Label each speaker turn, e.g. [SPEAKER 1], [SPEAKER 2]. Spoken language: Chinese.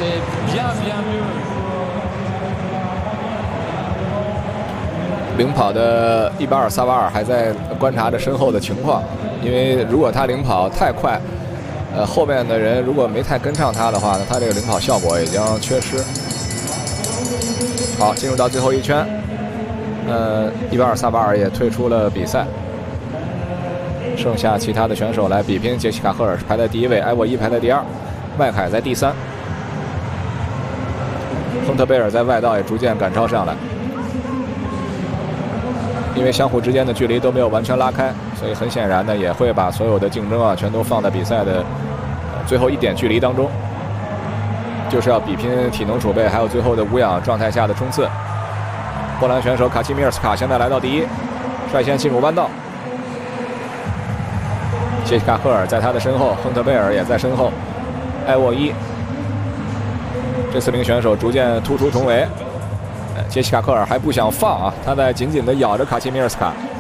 [SPEAKER 1] 领跑的伊巴尔萨瓦尔还在观察着身后的情况，因为如果他领跑太快，后面的人如果没太跟上他的话呢，他这个领跑效果也将缺失。好，进入到最后一圈，伊巴尔萨瓦尔也退出了比赛，剩下其他的选手来比拼。杰西卡·赫尔排在第1位，埃沃伊排在第2，麦凯在第3，亨特贝尔在外道也逐渐赶超上来。因为相互之间的距离都没有完全拉开，所以很显然呢，也会把所有的竞争啊全都放在比赛的最后1点距离当中，就是要比拼体能储备，还有最后的无氧状态下的冲刺。波兰选手卡奇米尔斯卡现在来到第1，率先进入弯道。杰西卡·赫尔在他的身后，亨特贝尔也在身后，埃沃伊。这4名选手逐渐突出重围。杰西卡·科尔还不想放啊，他在紧紧地咬着卡奇米尔斯卡。